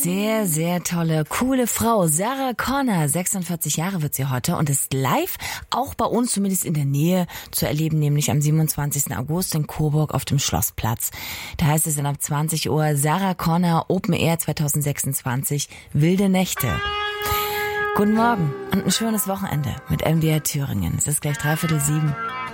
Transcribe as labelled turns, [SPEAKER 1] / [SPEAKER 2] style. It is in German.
[SPEAKER 1] sehr, sehr tolle, coole Frau. Sarah Connor, 46 Jahre wird sie heute und ist live auch bei uns, zumindest in der Nähe, zu erleben, nämlich am 27. August in Coburg auf dem Schlossplatz. Da heißt es dann ab 20 Uhr Sarah Connor Open Air 2026, Wilde Nächte. Guten Morgen und ein schönes Wochenende mit MDR Thüringen. Es ist gleich 6:45.